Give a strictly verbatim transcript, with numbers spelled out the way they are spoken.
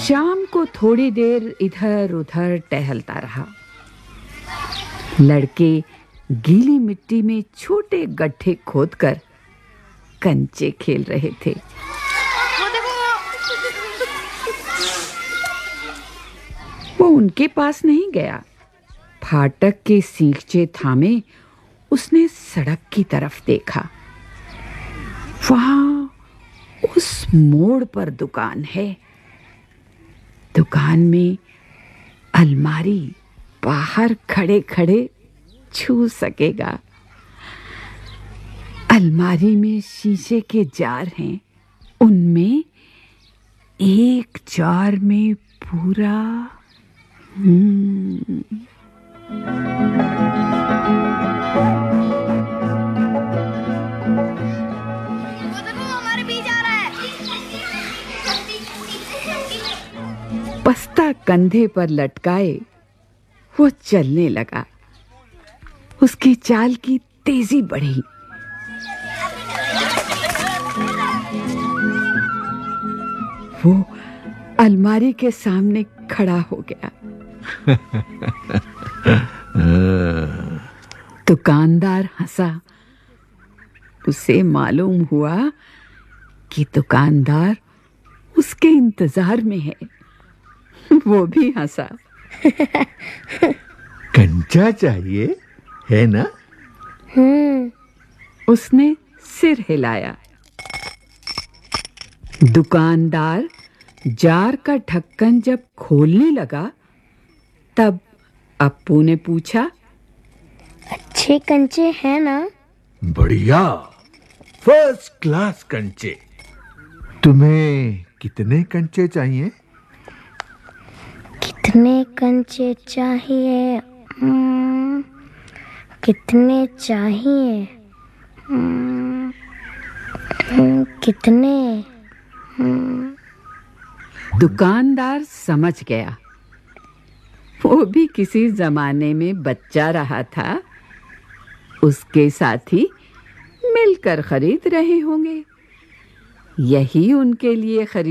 शाम को थोड़ी देर इधर उधर टहलता रहा। लड़के गीली मिट्टी में छोटे गड्ढे खोदकर कंचे खेल रहे थे। वो उनके पास नहीं गया। फाटक के सींगचे थामे उसने सड़क की तरफ देखा। वहां उस मोड़ पर दुकान है। दुकान में अलमारी बाहर खड़े खड़े छू सकेगा। अलमारी में शीशे के जार हैं। उनमें एक जार में पूरा हम्म बस्ता कंधे पर लटकाए वो चलने लगा। उसकी चाल की तेजी बढ़ी। वो अलमारी के सामने खड़ा हो गया। दुकानदार हंसा। उसे मालूम हुआ कि दुकानदार उसके इंतजार में है। वो भी हंसा। कंचा चाहिए है ना? हम्म उसने सिर हिलाया। दुकानदार जार का ढक्कन जब खोलने लगा तब अप्पू ने पूछा, अच्छे कंचे हैं ना? बढ़िया, फर्स्ट क्लास कंचे। तुम्हें कितने कंचे चाहिए? कितने कंचे चाहिए? hmm, कितने चाहिए? hmm, hmm, कितने? hmm. दुकानदार समझ गया। वो भी किसी जमाने में बच्चा रहा था। उसके साथी मिलकर खरीद रहे होंगे। यही उनके लिए खरीद